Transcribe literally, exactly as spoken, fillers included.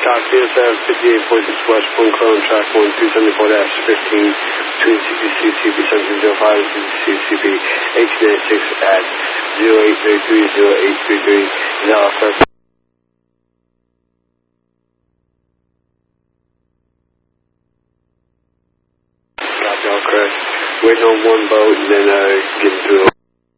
Track B S F fifty-eight point six West, phone call on track one two seven four dash fifteen between C P C C P seven zero five and C P C eight nine six at zero eight three three zero eight three three. Now, first. Copy, all correct. Waiting on one boat and then uh, getting through.